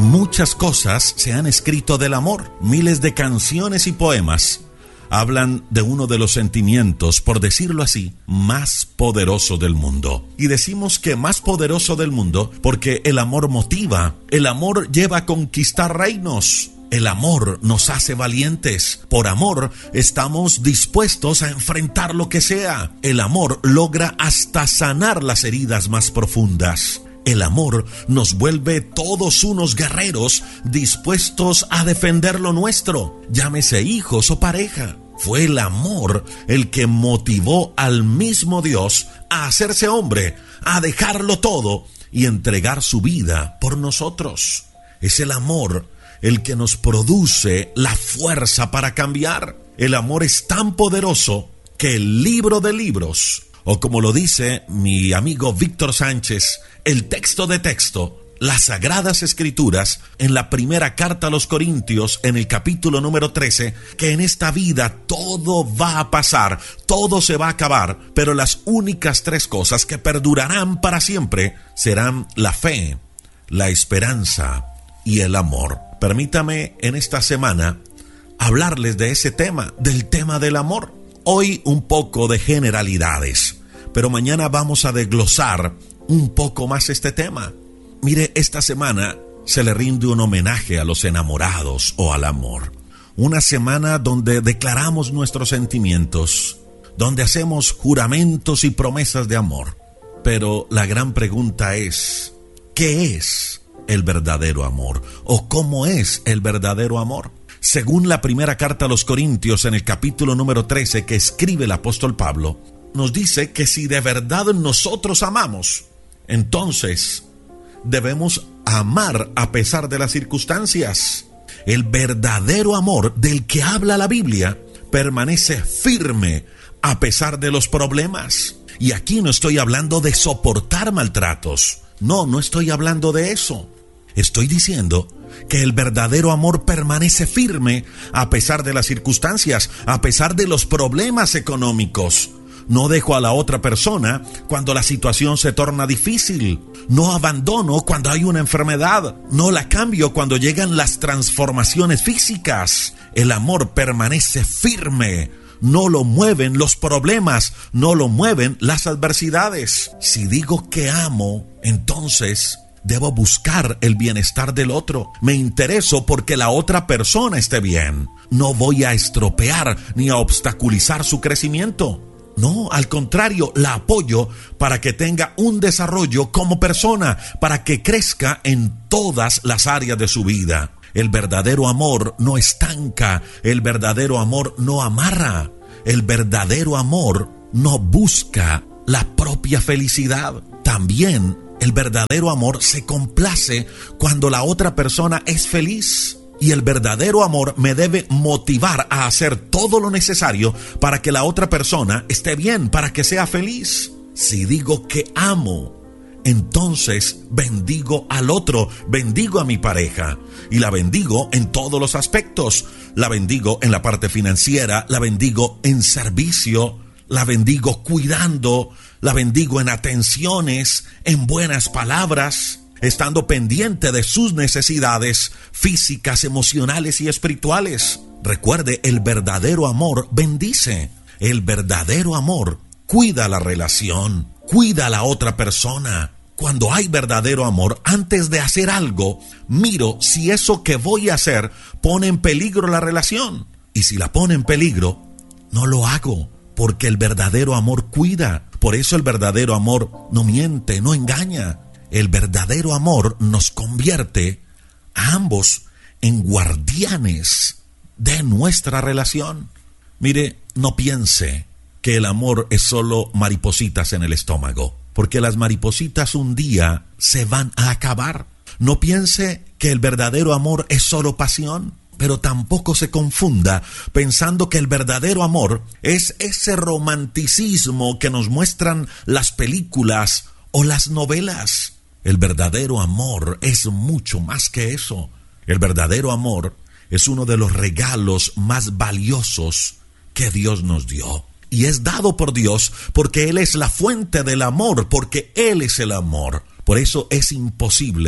Muchas cosas se han escrito del amor. Miles de canciones y poemas hablan de uno de los sentimientos, por decirlo así, más poderoso del mundo. Y decimos que más poderoso del mundo porque el amor motiva, el amor lleva a conquistar reinos. El amor nos hace valientes. Por amor estamos dispuestos a enfrentar lo que sea. El amor logra hasta sanar las heridas más profundas. El amor nos vuelve todos unos guerreros dispuestos a defender lo nuestro, llámese hijos o pareja. Fue el amor el que motivó al mismo Dios a hacerse hombre, a dejarlo todo y entregar su vida por nosotros. Es el amor el que nos produce la fuerza para cambiar. El amor es tan poderoso que el libro de libros, o como lo dice mi amigo Víctor Sánchez, el texto de texto, las Sagradas Escrituras, en la primera carta a los Corintios, en el capítulo número 13, que en esta vida todo va a pasar, todo se va a acabar, pero las únicas tres cosas que perdurarán para siempre serán la fe, la esperanza y el amor. Permítame en esta semana hablarles de ese tema, del tema del amor. Hoy un poco de generalidades, pero mañana vamos a desglosar un poco más este tema. Mire, esta semana se le rinde un homenaje a los enamorados o al amor. Una semana donde declaramos nuestros sentimientos, donde hacemos juramentos y promesas de amor. Pero la gran pregunta es, ¿qué es el verdadero amor? ¿O cómo es el verdadero amor? Según la primera carta a los Corintios, en el capítulo número 13 que escribe el apóstol Pablo, nos dice que si de verdad nosotros amamos, entonces debemos amar a pesar de las circunstancias. El verdadero amor del que habla la Biblia permanece firme a pesar de los problemas. Y aquí no estoy hablando de soportar maltratos. No estoy hablando de eso. Estoy diciendo que el verdadero amor permanece firme a pesar de las circunstancias, a pesar de los problemas económicos. No dejo a la otra persona cuando la situación se torna difícil. No abandono cuando hay una enfermedad. No la cambio cuando llegan las transformaciones físicas. El amor permanece firme. No lo mueven los problemas, no lo mueven las adversidades. Si digo que amo, entonces debo buscar el bienestar del otro. Me intereso porque la otra persona esté bien. No voy a estropear ni a obstaculizar su crecimiento. No, al contrario, la apoyo para que tenga un desarrollo como persona, para que crezca en todas las áreas de su vida. El verdadero amor no estanca, el verdadero amor no amarra, el verdadero amor no busca la propia felicidad. También el verdadero amor se complace cuando la otra persona es feliz. Y el verdadero amor me debe motivar a hacer todo lo necesario para que la otra persona esté bien, para que sea feliz. Si digo que amo, entonces bendigo al otro, bendigo a mi pareja. Y la bendigo en todos los aspectos. La bendigo en la parte financiera, la bendigo en servicio, la bendigo cuidando, la bendigo en atenciones, en buenas palabras, estando pendiente de sus necesidades físicas, emocionales y espirituales. Recuerde, el verdadero amor bendice. El verdadero amor cuida la relación, cuida a la otra persona. Cuando hay verdadero amor, antes de hacer algo, miro si eso que voy a hacer pone en peligro la relación. Y si la pone en peligro, no lo hago, porque el verdadero amor cuida. Por eso el verdadero amor no miente, no engaña. El verdadero amor nos convierte a ambos en guardianes de nuestra relación. Mire, no piense que el amor es solo maripositas en el estómago, porque las maripositas un día se van a acabar. No piense que el verdadero amor es solo pasión, pero tampoco se confunda pensando que el verdadero amor es ese romanticismo que nos muestran las películas o las novelas. El verdadero amor es mucho más que eso. El verdadero amor es uno de los regalos más valiosos que Dios nos dio. Y es dado por Dios porque Él es la fuente del amor, porque Él es el amor. Por eso es imposible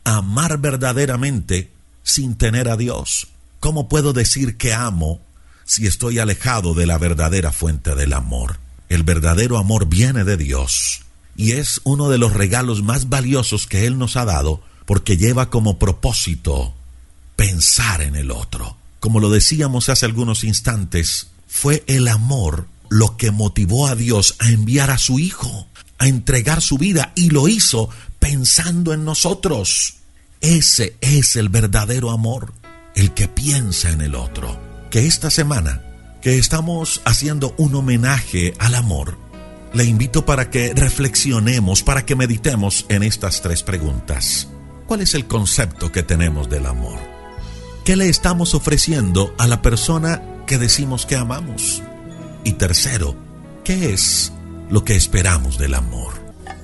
amar verdaderamente sin tener a Dios? ¿Cómo puedo decir que amo si estoy alejado de la verdadera fuente del amor? El verdadero amor viene de Dios y es uno de los regalos más valiosos que Él nos ha dado, porque lleva como propósito pensar en el otro. Como lo decíamos hace algunos instantes, fue el amor lo que motivó a Dios a enviar a su Hijo, a entregar su vida, y lo hizo pensando en nosotros. Ese es el verdadero amor, el que piensa en el otro. Que esta semana, que estamos haciendo un homenaje al amor, le invito para que reflexionemos, para que meditemos en estas 3 preguntas. ¿Cuál es el concepto que tenemos del amor? ¿Qué le estamos ofreciendo a la persona que decimos que amamos? Y tercero, ¿qué es lo que esperamos del amor?